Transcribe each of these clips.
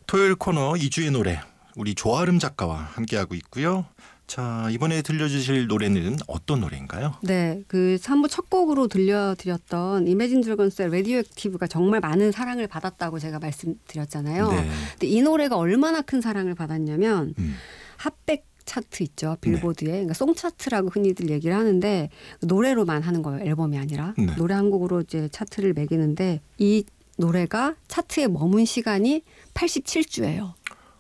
토요일 코너 2주의 노래 우리 조아름 작가와 함께하고 있고요. 자, 이번에 들려주실 노래는 어떤 노래인가요? 네, 그 3부 첫 곡으로 들려드렸던 이매진 드래곤스의 레디오액티브가 정말 많은 사랑을 받았다고 제가 말씀드렸잖아요. 네. 근데 이 노래가 얼마나 큰 사랑을 받았냐면 핫백 차트 있죠. 빌보드에. 그러니까 송 차트라고 흔히들 얘기를 하는데 노래로만 하는 거예요. 앨범이 아니라. 네. 노래 한 곡으로 이제 차트를 매기는데 이 노래가 차트에 머문 시간이 87주예요.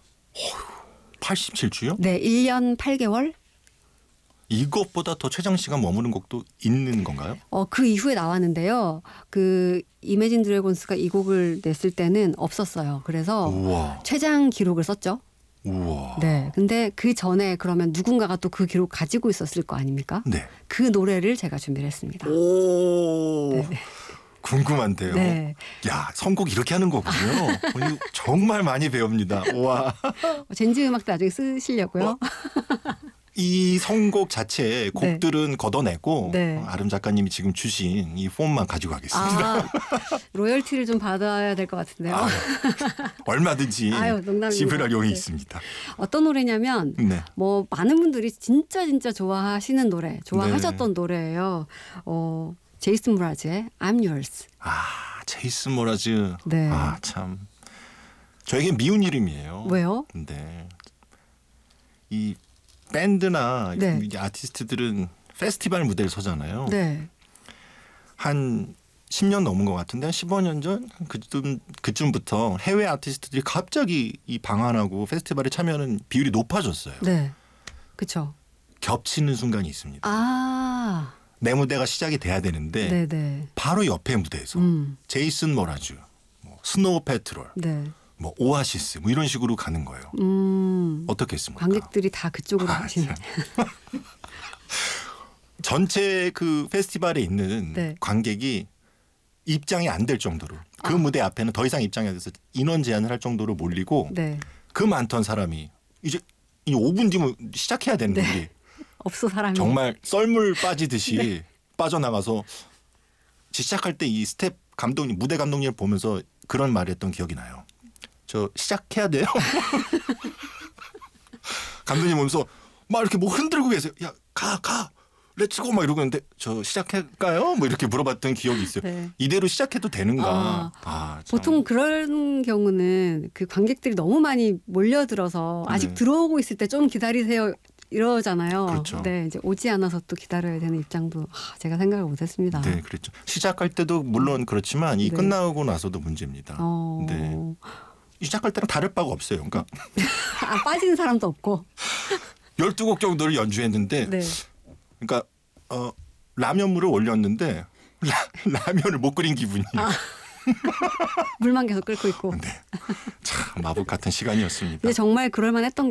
87주요? 네, 1년 8개월. 이것보다 더 최장 시간 머무는 곡도 있는 건가요? 그 이후에 나왔는데요. 그 이매진 드래곤스가 이 곡을 냈을 때는 없었어요. 그래서 우와. 최장 기록을 썼죠. 우와. 네. 근데 그 전에 그러면 누군가가 또 그 기록 가지고 있었을 거 아닙니까? 네. 그 노래를 제가 준비를 했습니다. 오. 네. 궁금한데요. 네. 야, 선곡 이렇게 하는 거군요. 오늘 정말 많이 배웁니다. 와. 젠지 음악도 나중에 쓰시려고요. 이 선곡 자체의 곡들은 걷어내고 네. 아름 작가님이 지금 주신 이 폼만 가지고 가겠습니다. 로열티를 좀 받아야 될 것 같은데요. 얼마든지 농담입니다. 지불할 용이 네. 있습니다. 어떤 노래냐면 네. 뭐 많은 분들이 진짜 좋아하시는 노래, 좋아하셨던 노래예요. 제이슨 무라즈의 I'm Yours. 제이슨 모라즈. 네. 참. 저에게 미운 이름이에요. 왜요? 네. 이 밴드나 네. 이 아티스트들은 페스티벌 무대를 서잖아요. 네. 한 10년 넘은 것 같은데 한 15년 전 그쯤부터 해외 아티스트들이 갑자기 이 방한하고 페스티벌에 참여하는 비율이 높아졌어요. 네. 그렇죠. 겹치는 순간이 있습니다. 내 무대가 시작이 돼야 되는데 네네. 바로 옆에 무대에서 제이슨 모라즈, 스노우 패트롤, 네. 오아시스 이런 식으로 가는 거예요. 어떻겠습니까? 관객들이 다 그쪽으로 가시는. 전체 그 페스티벌에 있는 네. 관객이 입장이 안 될 정도로 그 무대 앞에는 더 이상 입장이 안 돼서 인원 제한을 할 정도로 몰리고 네. 그 많던 사람이 이제 5분 뒤면 시작해야 되는데 네. 없어 사람이. 정말 썰물 빠지듯이 빠져나가서 시작할 때 이 스텝 감독님 무대 감독님을 보면서 그런 말을 했던 기억이 나요. 저 시작해야 돼요. 감독님 보면서 막 이렇게 뭐 흔들고 계세요. 야, 가. 렛츠고 막 이러고 있는데 저 시작할까요? 뭐 이렇게 물어봤던 기억이 있어요. 네. 이대로 시작해도 되는가? 참. 보통 그런 경우는 그 관객들이 너무 많이 몰려들어서 아직 네. 들어오고 있을 때 좀 기다리세요 이러잖아요. 그렇죠. 네, 이제 오지 않아서 또 기다려야 되는 입장도 제가 생각을 못했습니다. 네, 그랬죠. 시작할 때도 물론 그렇지만 이 네. 끝나고 나서도 문제입니다. 네. 시작할 때랑 다를 바가 없어요. 그러니까 빠지는 사람도 없고. 12곡 정도를 연주했는데 네. 그러니까 라면물을 올렸는데 라면을 못 끓인 기분이에요. 물만 계속 끓고 있고. 네. 참 마법 같은 시간이었습니다. 근데 정말 그럴만했던